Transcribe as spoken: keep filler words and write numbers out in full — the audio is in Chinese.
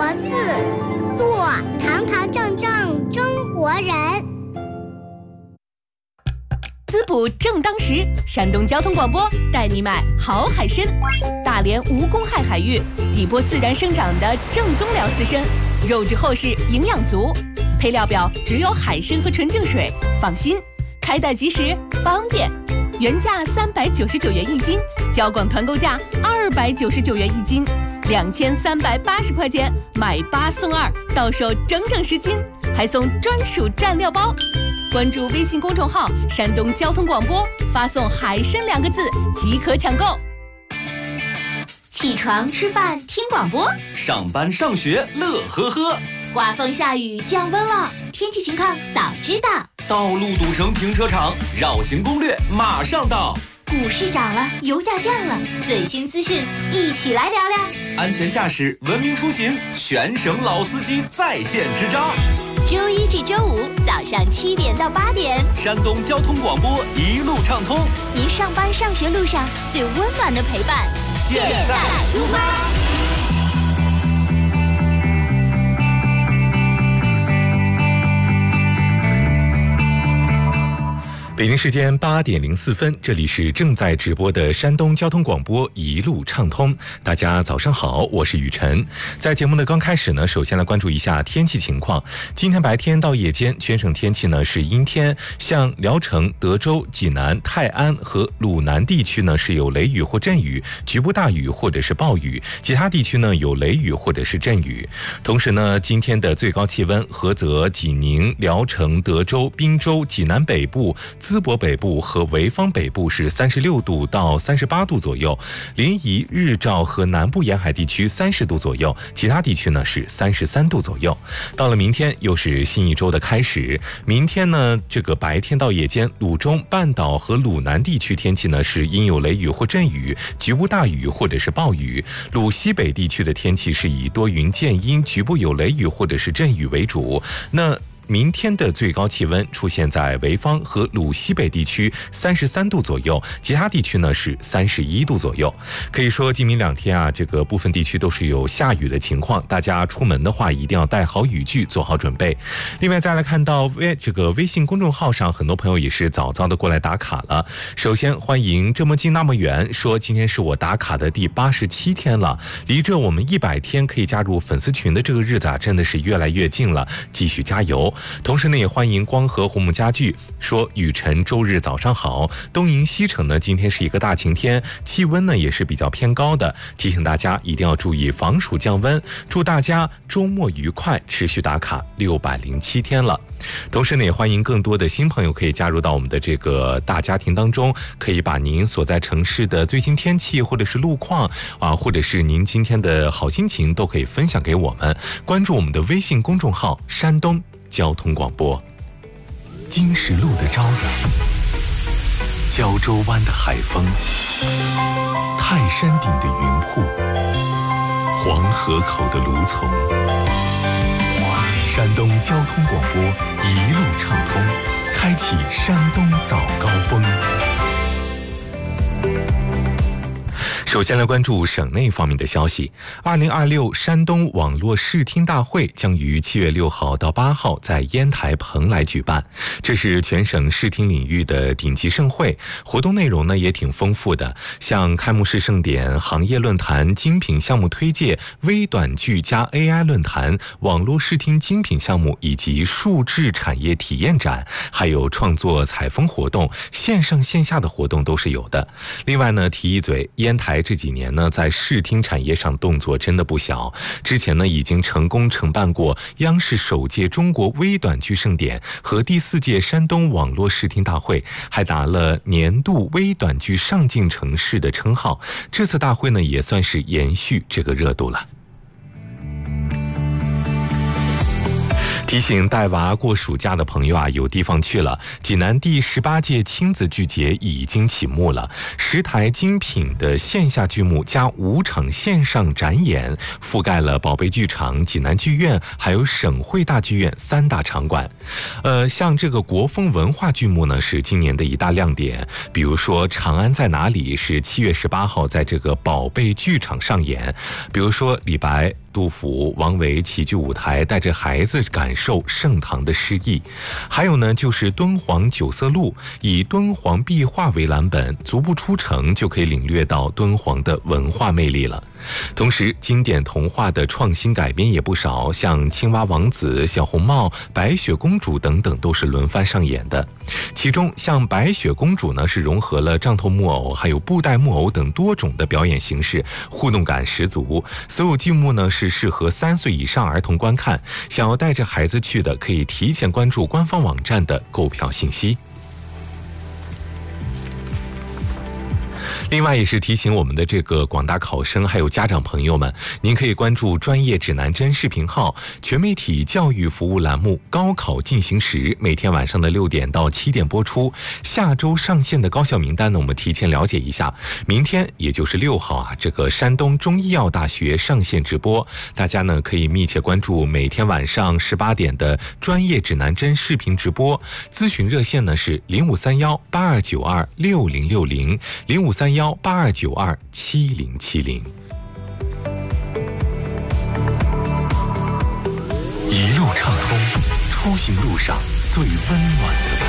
国字，做堂堂正正中国人。 滋补正当时，山东交通广播带你买好海参。大连无公害海域，底波自然生长的正宗辽刺参，肉质厚实，营养足。配料表只有海参和纯净水，放心，开袋即食，方便。原价三百九十九元一斤，交广团购价二百九十九元一斤，两千三百八十块钱买八送二，到手整整十斤，还送专属蘸料包。关注微信公众号“山东交通广播”，发送“海参”两个字即可抢购。 起床吃饭听广播， 上班上学乐呵呵。 刮风下雨降温了，天气情况早知道。 道路堵成停车场，绕行攻略马上到。 股市涨了，油价降了，最新资讯一起来聊聊。 安全驾驶，文明出行，全省老司机在线支招。 周一至周五早上七点到八点， 山东交通广播一路畅通， 您上班上学路上最温暖的陪伴。 现在出发。 北京时间八点零四分，这里是正在直播的山东交通广播一路畅通。大家早上好，我是雨晨。在节目的刚开始呢，首先来关注一下天气情况。今天白天到夜间，全省天气呢是阴天，像聊城、德州、济南、泰安和鲁南地区呢是有雷雨或阵雨，局部大雨或者是暴雨，其他地区呢有雷雨或者是阵雨。同时呢，今天的最高气温，菏泽、济宁、聊城、德州、滨州、济南北部、淄博北部和潍坊北部是三十六度到三十八度左右，临沂、日照和南部沿海地区三十度左右，其他地区呢是三十三度左右。到了明天又是新一周的开始，明天呢这个白天到夜间，鲁中半岛和鲁南地区天气呢是阴有雷雨或阵雨，局部大雨或者是暴雨。鲁西北地区的天气是以多云见阴，局部有雷雨或者是阵雨为主。那明天的最高气温出现在潍坊和鲁西北地区三十三度左右，其他地区呢是三十一度左右。可以说今明两天啊，这个部分地区都是有下雨的情况，大家出门的话一定要带好雨具，做好准备。另外再来看到微这个微信公众号上，很多朋友也是早早的过来打卡了。首先欢迎这么近那么远，说今天是我打卡的第八十七天了，离着我们一百天可以加入粉丝群的这个日子啊，真的是越来越近了，继续加油。同时呢，也欢迎光和红木家具说雨晨周日早上好，东营西城呢今天是一个大晴天，气温呢也是比较偏高的，提醒大家一定要注意防暑降温，祝大家周末愉快，持续打卡六百零七天了。同时呢，也欢迎更多的新朋友可以加入到我们的这个大家庭当中，可以把您所在城市的最新天气或者是路况啊，或者是您今天的好心情都可以分享给我们。关注我们的微信公众号山东交通广播。金石路的朝阳，胶州湾的海风，泰山顶的云瀑，黄河口的芦丛，山东交通广播一路畅通，开启山东早高峰。首先来关注省内方面的消息。二零二六山东网络视听大会将于七月六号到八号在烟台蓬莱举办，这是全省视听领域的顶级盛会，活动内容呢也挺丰富的，像开幕式盛典、行业论坛、精品项目推介、微短剧加 A I 论坛、网络视听精品项目以及数字产业体验展，还有创作采风活动，线上线下的活动都是有的。另外呢，提一嘴，烟台这几年呢在视听产业上动作真的不小，之前呢已经成功承办过央视首届中国微短剧盛典和第四届山东网络视听大会，还拿了年度微短剧上镜城市的称号。这次大会呢也算是延续这个热度了。提醒带娃过暑假的朋友啊，有地方去了。济南第十八届亲子剧节已经启幕了，十台精品的线下剧目加五场线上展演，覆盖了宝贝剧场、济南剧院还有省会大剧院三大场馆。呃，像这个国风文化剧目呢，是今年的一大亮点。比如说《长安在哪里》是七月十八号在这个宝贝剧场上演。比如说李白杜甫、王维齐聚舞台，带着孩子感受盛唐的诗意。还有呢，就是敦煌九色录，以敦煌壁画为蓝本，足不出城就可以领略到敦煌的文化魅力了。同时，经典童话的创新改编也不少，像青蛙王子、小红帽、白雪公主等等都是轮番上演的。其中像白雪公主呢，是融合了杖头木偶还有布袋木偶等多种的表演形式，互动感十足。所有剧目呢是适合三岁以上儿童观看，想要带着孩子去的，可以提前关注官方网站的购票信息。另外也是提醒我们的这个广大考生还有家长朋友们，您可以关注专业指南针视频号全媒体教育服务栏目高考进行时，每天晚上的六点到七点播出。下周上线的高校名单呢，我们提前了解一下。明天也就是六号啊，这个山东中医药大学上线直播，大家呢可以密切关注每天晚上十八点的专业指南针视频直播。咨询热线呢是零五三幺八二九二六零六零零五三幺八二九二七零七零。一路畅通，出行路上最温暖的